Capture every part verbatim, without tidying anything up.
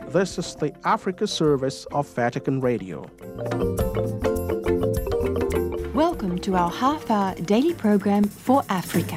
This is the Africa service of Vatican Radio. Welcome to our half-hour daily program for Africa.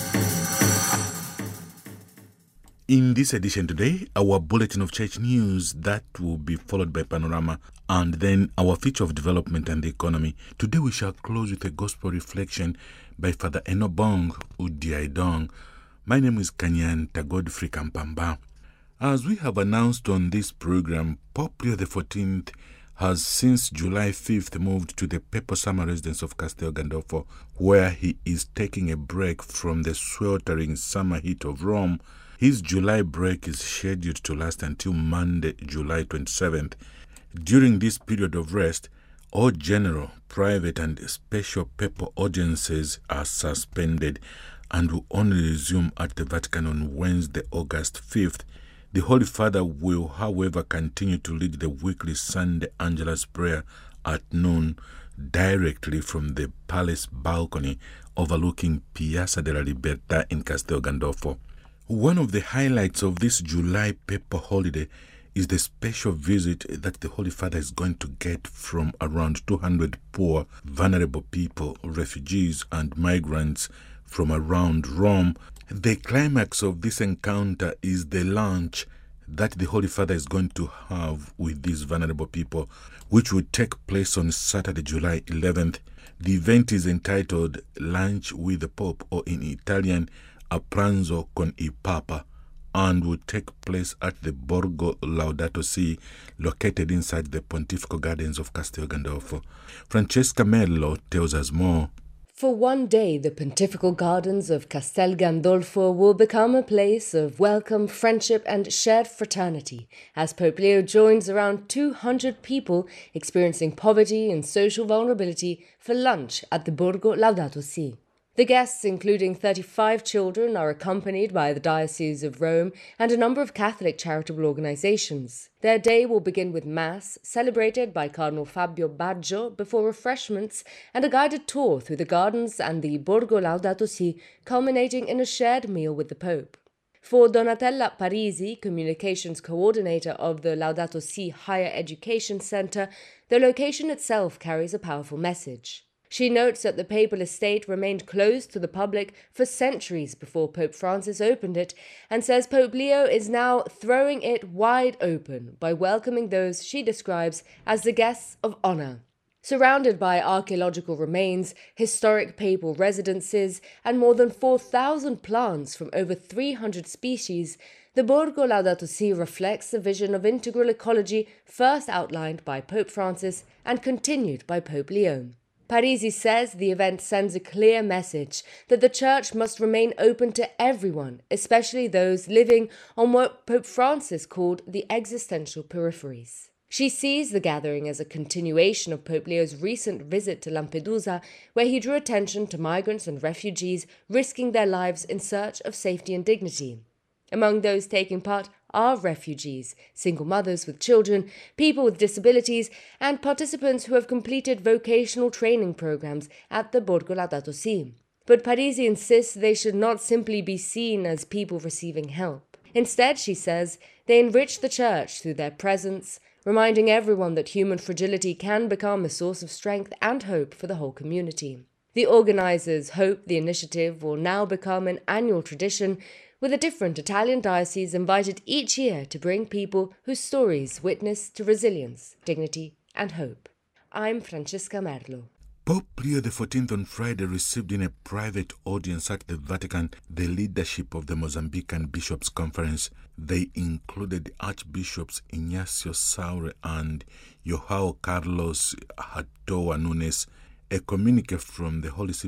In this edition today, our bulletin of church news that will be followed by Panorama and then our feature of development and the economy. Today we shall close with a gospel reflection by Father Enobong Udiaidong. My name is Kanyan Tagodfrey Kampamba. As we have announced on this program, Pope Leo the fourteenth has since July fifth moved to the papal summer residence of Castel Gandolfo, where he is taking a break from the sweltering summer heat of Rome. His July break is scheduled to last until Monday, July twenty-seventh. During this period of rest, all general, private, and special papal audiences are suspended and will only resume at the Vatican on Wednesday, August fifth. The Holy Father will, however, continue to lead the weekly Sunday Angelus prayer at noon directly from the palace balcony overlooking Piazza della Libertà in Castel Gandolfo. One of the highlights of this July papal holiday is the special visit that the Holy Father is going to get from around two hundred poor, vulnerable people, refugees and migrants from around Rome. The climax of this encounter is the lunch that the Holy Father is going to have with these vulnerable people, which will take place on Saturday, July eleventh. The event is entitled Lunch with the Pope, or in Italian, A pranzo con il Papa, and will take place at the Borgo Laudato Si, located inside the Pontifical Gardens of Castel Gandolfo. Francesca Merlo tells us more. For one day, the Pontifical Gardens of Castel Gandolfo will become a place of welcome, friendship, and shared fraternity, as Pope Leo joins around two hundred people experiencing poverty and social vulnerability for lunch at the Borgo Laudato Si. The guests, including thirty-five children, are accompanied by the Diocese of Rome and a number of Catholic charitable organizations. Their day will begin with Mass, celebrated by Cardinal Fabio Baggio, before refreshments and a guided tour through the gardens and the Borgo Laudato Si, culminating in a shared meal with the Pope. For Donatella Parisi, communications coordinator of the Laudato Si Higher Education Center, the location itself carries a powerful message. She notes that the papal estate remained closed to the public for centuries before Pope Francis opened it, and says Pope Leo is now throwing it wide open by welcoming those she describes as the guests of honor. Surrounded by archaeological remains, historic papal residences, and more than four thousand plants from over three hundred species, the Borgo Laudato Si reflects the vision of integral ecology first outlined by Pope Francis and continued by Pope Leo. Parisi says the event sends a clear message that the Church must remain open to everyone, especially those living on what Pope Francis called the existential peripheries. She sees the gathering as a continuation of Pope Leo's recent visit to Lampedusa, where he drew attention to migrants and refugees risking their lives in search of safety and dignity. Among those taking part are refugees, single mothers with children, people with disabilities, and participants who have completed vocational training programs at the Borgo Laudato Si. But Parisi insists they should not simply be seen as people receiving help. Instead, she says, they enrich the Church through their presence, reminding everyone that human fragility can become a source of strength and hope for the whole community. The organizers hope the initiative will now become an annual tradition, with a different Italian diocese invited each year to bring people whose stories witness to resilience, dignity, and hope. I'm Francesca Merlo. Pope Leo the fourteenth on Friday received in a private audience at the Vatican the leadership of the Mozambican Bishops' Conference. They included Archbishops Ignacio Saure and João Carlos Hatoa Nunes. A communique from the Holy See